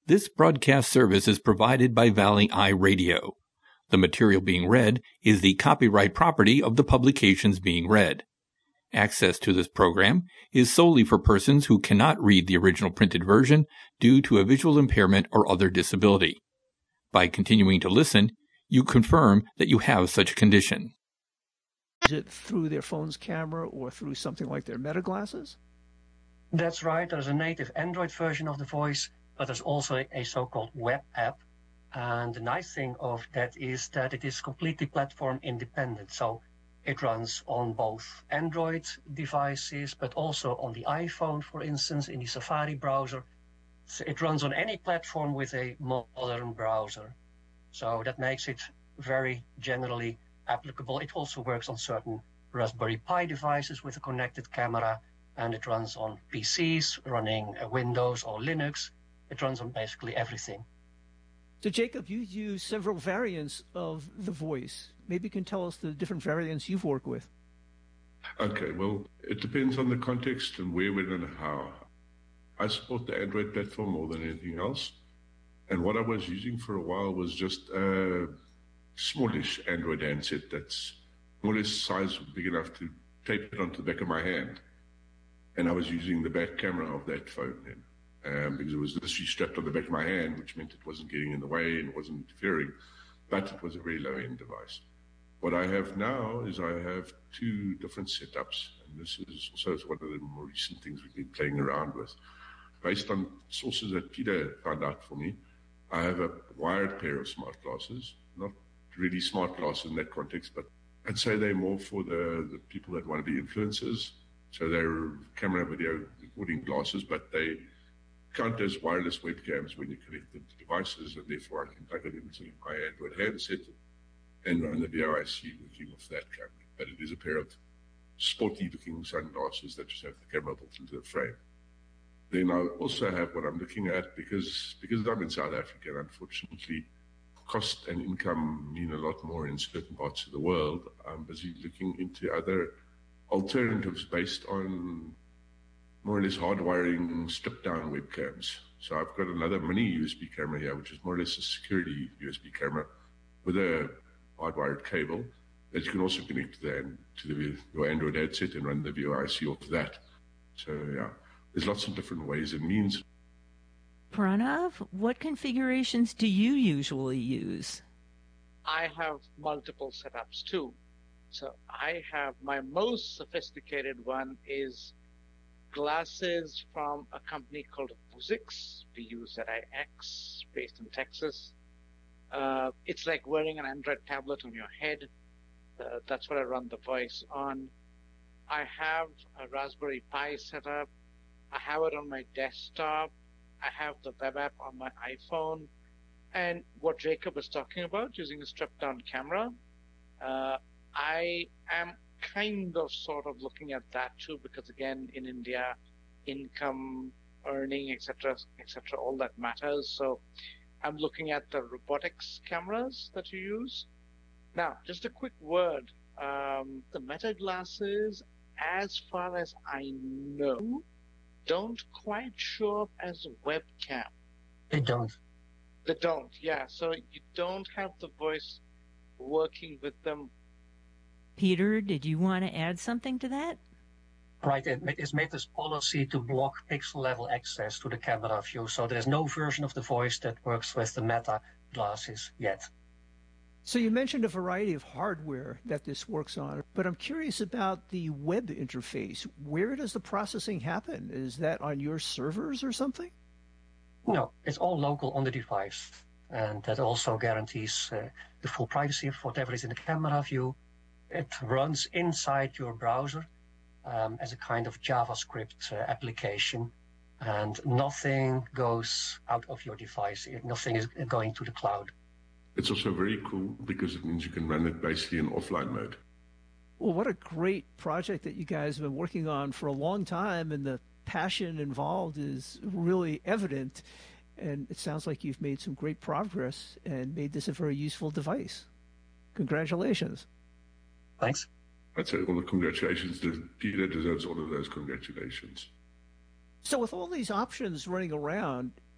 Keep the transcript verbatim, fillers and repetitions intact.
This broadcast service is provided by Valley Eye Radio. The material being read is the copyright property of the publications being read. Access to this program is solely for persons who cannot read the original printed version due to a visual impairment or other disability. By continuing to listen, you confirm that you have such a condition. Is it through their phone's camera or through something like their Meta glasses? That's right. There's a native Android version of the voice, but there's also a so-called web app. And the nice thing of that is that it is completely platform independent. So it runs on both Android devices, but also on the iPhone, for instance, in the Safari browser. So it runs on any platform with a modern browser. So that makes it very generally applicable. It also works on certain Raspberry Pi devices with a connected camera, and it runs on P Cs running Windows or Linux. It runs on basically everything. So, Jacob, you use several variants of the voice. Maybe you can tell us the different variants you've worked with. Okay, well, it depends on the context and where, when, and how. I support the Android platform more than anything else. And what I was using for a while was just a smallish Android handset that's more or less size big enough to tape it onto the back of my hand. And I was using the back camera of that phone then. Um, because it was literally strapped on the back of my hand, which meant it wasn't getting in the way and it wasn't interfering, but it was a very low-end device. What I have now is I have two different setups, and this is also one of the more recent things we've been playing around with. Based on sources that Peter found out for me, I have a wired pair of smart glasses, not really smart glasses in that context, but I'd say they're more for the, the people that want to be influencers. So they're camera, video, recording glasses, but they count as wireless webcams when you connect them to devices, and therefore I can plug it into my Android handset and run the V O I C working off that camera. But it is a pair of sporty-looking sunglasses that just have the camera built into the frame. Then I also have what I'm looking at, because because I'm in South Africa, and unfortunately cost and income mean a lot more in certain parts of the world. I'm busy looking into other alternatives based on more or less hardwiring stripped-down webcams. So I've got another mini U S B camera here, which is more or less a security U S B camera with a hardwired cable that you can also connect to, the, to the, your Android headset and run the V O I C off that. So yeah, there's lots of different ways and means. Pranav, what configurations do you usually use? I have multiple setups too. So I have, my most sophisticated one is glasses from a company called Vuzix, V U Z I X, based in Texas. Uh, it's like wearing an Android tablet on your head. Uh, that's what I run the voice on. I have a Raspberry Pi set up. I have it on my desktop. I have the web app on my iPhone. And what Jacob is talking about, using a stripped-down camera, uh, I am kind of sort of looking at that too, because again, in India, income, earning, et cetera, et cetera, all that matters. So I'm looking at the robotics cameras that you use. Now, just a quick word. Um, the Meta glasses, as far as I know, don't quite show up as a webcam. They don't. They don't, yeah. So you don't have the voice working with them. Peter, did you want to add something to that? Right, it's Meta's policy to block pixel-level access to the camera view, so there's no version of the voice that works with the Meta glasses yet. So you mentioned a variety of hardware that this works on, but I'm curious about the web interface. Where does the processing happen? Is that on your servers or something? No, it's all local on the device, and that also guarantees uh, the full privacy of whatever is in the camera view. It runs inside your browser um, as a kind of JavaScript uh, application, and nothing goes out of your device. Nothing is going to the cloud. It's also very cool because it means you can run it basically in offline mode. Well, what a great project that you guys have been working on for a long time, and the passion involved is really evident. And it sounds like you've made some great progress and made this a very useful device. Congratulations. Thanks. I'd say all the congratulations. Peter deserves all of those congratulations. So with all these options running around,